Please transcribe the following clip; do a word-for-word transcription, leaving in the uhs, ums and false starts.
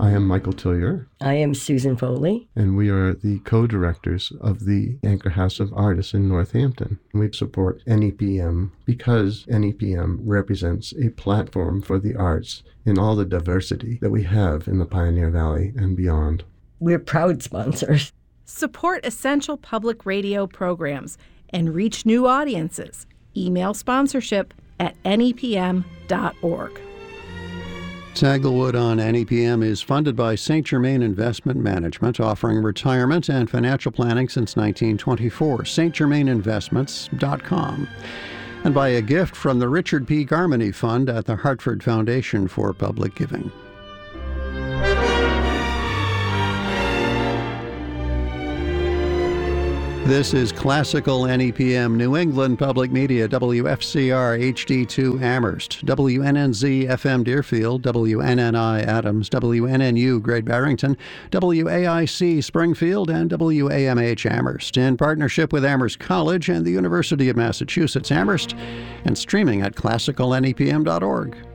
I am Michael Tillier. I am Susan Foley. And we are the co-directors of the Anchor House of Artists in Northampton. We support N E P M because N E P M represents a platform for the arts in all the diversity that we have in the Pioneer Valley and beyond. We're proud sponsors. Support essential public radio programs and reach new audiences. Email sponsorship at N E P M dot org. Tanglewood on N E P M is funded by Saint Germain Investment Management, offering retirement and financial planning since nineteen twenty-four. Saint Germain Investments dot com. And by a gift from the Richard P. Garmany Fund at the Hartford Foundation for Public Giving. This is Classical N E P M, New England Public Media, W F C R H D two Amherst, W N N Z F M Deerfield, W N N I Adams, W N N U Great Barrington, W A I C Springfield, and W A M H Amherst, in partnership with Amherst College and the University of Massachusetts Amherst, and streaming at classical N E P M dot org.